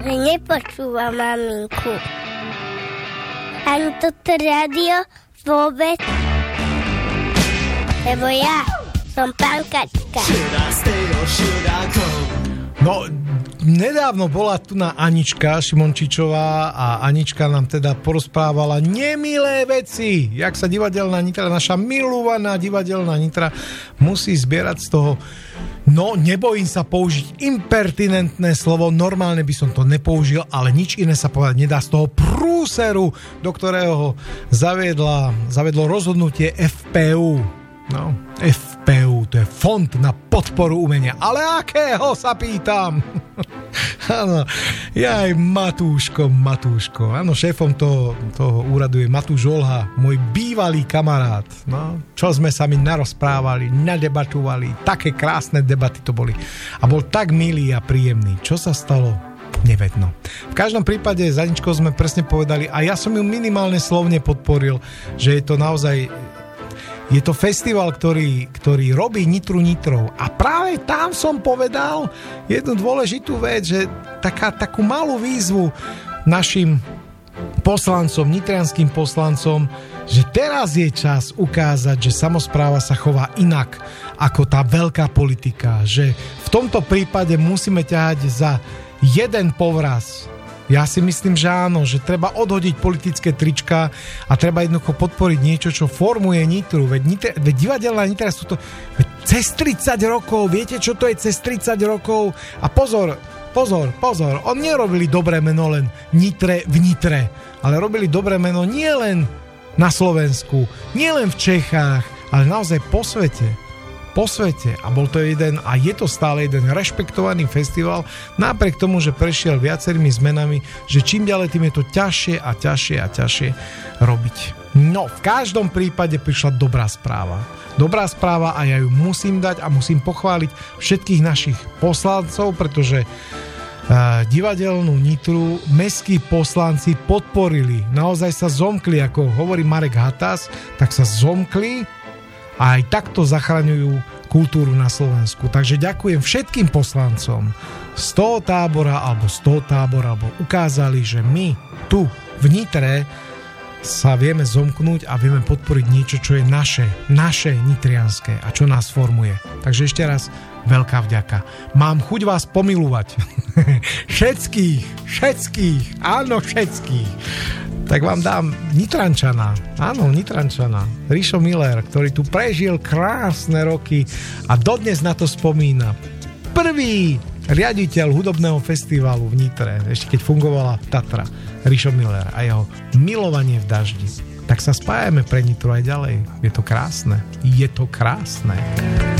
že nepočúva maminku. Ani toto rádio vôbec. Lebo ja som pankačka. No, nedávno bola tu na Anička Šimončičová a Anička nám teda porozprávala nemilé veci, jak sa divadelná Nitra, naša milovaná divadelná Nitra musí zbierať z toho. No, nebojím sa použiť impertinentné slovo, normálne by som to nepoužil, ale nič iné sa povedať nedá, z toho prúseru, do ktorého zaviedlo rozhodnutie FPU. No, FPU, to je Fond na podporu umenia. Ale akého, sa pýtam? Áno, jaj, Matúško. Áno, šéfom toho úradu je Matúš Olha, môj bývalý kamarát. No, čo sme sa mi narozprávali, nadebatovali, také krásne debaty to boli. A bol tak milý a príjemný. Čo sa stalo? Nevedno. V každom prípade s Aničkou sme presne povedali, a ja som ju minimálne slovne podporil, že je to naozaj... Je to festival, ktorý robí Nitru Nitrou. A práve tam som povedal jednu dôležitú vec, že takú malú výzvu našim poslancom, nitrianským poslancom, že teraz je čas ukázať, že samospráva sa chová inak ako tá veľká politika. Že v tomto prípade musíme ťahať za jeden povraz. Ja si myslím, že áno, že treba odhodiť politické trička a treba jednoducho podporiť niečo, čo formuje Nitru. Veď divadelná Nitra sú to cez 30 rokov. Viete, čo to je cez 30 rokov? A pozor, oni nerobili dobré meno len Nitre v Nitre, ale robili dobré meno nie len na Slovensku, nie len v Čechách, ale naozaj po svete. A bol to jeden, a je to stále jeden rešpektovaný festival, napriek tomu, že prešiel viacerými zmenami, že čím ďalej, tým je to ťažšie a ťažšie robiť. No, v každom prípade prišla dobrá správa a ja ju musím dať a musím pochváliť všetkých našich poslancov, pretože divadelnú Nitru mestskí poslanci podporili, naozaj sa zomkli, ako hovorí Marek Hatas, tak sa zomkli a aj takto zachraňujú kultúru na Slovensku. Takže ďakujem všetkým poslancom z toho tábora, alebo ukázali, že my tu v Nitre sa vieme zomknúť a vieme podporiť niečo, čo je naše nitrianské a čo nás formuje. Takže ešte raz veľká vďaka. Mám chuť vás pomilovať. Všetkých. Áno, všetkých. Tak vám dám Nitrančana. Áno, Nitrančana. Rišo Miller, ktorý tu prežil krásne roky a dodnes na to spomína. Prvý riaditeľ hudobného festivalu v Nitre, ešte keď fungovala Tatra, Rišo Miller a jeho Milovanie v daždi. Tak sa spájame pre Nitru aj ďalej. Je to krásne.